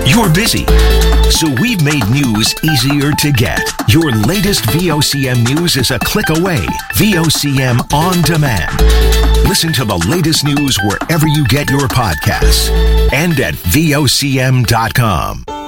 You're busy. So we've made news easier to get. Your latest VOCM news is a click away. VOCM On Demand. Listen to the latest news wherever you get your podcasts and at VOCM.com.